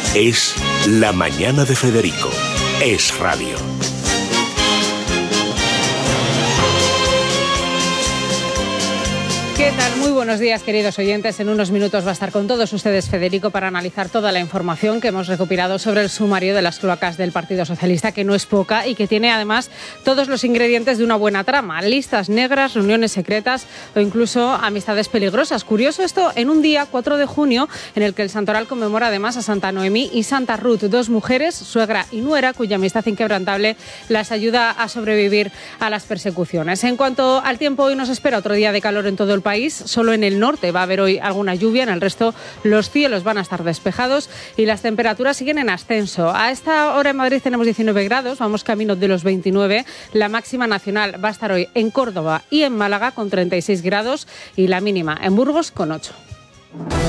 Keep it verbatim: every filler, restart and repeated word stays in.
Es La Mañana de Federico. Es radio. ¿Qué tal? Muy buenos días, queridos oyentes. En unos minutos va a estar con todos ustedes Federico para analizar toda la información que hemos recopilado sobre el sumario de las cloacas del Partido Socialista, que no es poca y que tiene además todos los ingredientes de una buena trama: listas negras, reuniones secretas o incluso amistades peligrosas. Curioso esto en un día, cuatro de junio, en el que el Santoral conmemora además a Santa Noemí y Santa Ruth, dos mujeres, suegra y nuera, cuya amistad inquebrantable las ayuda a sobrevivir a las persecuciones. En cuanto al tiempo, hoy nos espera otro día de calor en todo el país. Solo en el norte va a haber hoy alguna lluvia, en el resto los cielos van a estar despejados y las temperaturas siguen en ascenso. A esta hora en Madrid tenemos diecinueve grados, vamos camino de los veintinueve. La máxima nacional va a estar hoy en Córdoba y en Málaga con treinta y seis grados y la mínima en Burgos con ocho.